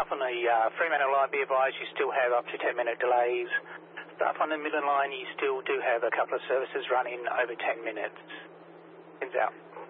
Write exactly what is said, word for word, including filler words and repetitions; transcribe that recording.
Stuff on the uh, Fremantle line, be advised you still have up to ten minute delays. Stuff on the Midland line, you still do have a couple of services running over ten minutes. Ends out.